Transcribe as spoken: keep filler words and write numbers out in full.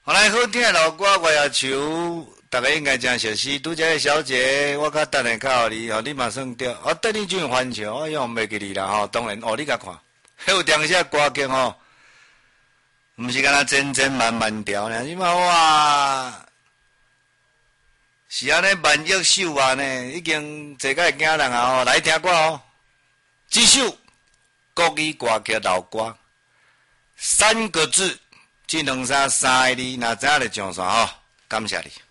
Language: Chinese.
后来好听的老歌，我也求大家应该真熟悉。拄则个小姐，我较等下较互你，吼你嘛算对。我等你转翻笑，我用袂记你啦吼。当然，哦，你甲看，迄有当时歌曲吼，毋是敢若真真慢慢调呢，即嘛哇，是安尼万亿首啊呢，已经坐个惊人啊吼。来听歌哦，这首国语歌曲老歌，三个字。这两三三个字，若知影就上线吼，感谢你。